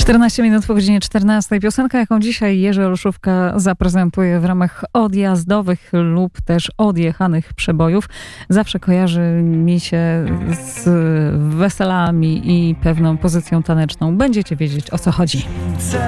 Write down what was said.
14 minut po godzinie 14. Piosenka, jaką dzisiaj Jerzy Olszówka zaprezentuje w ramach odjazdowych lub też odjechanych przebojów, zawsze kojarzy mi się z weselami i pewną pozycją taneczną. Będziecie wiedzieć, o co chodzi.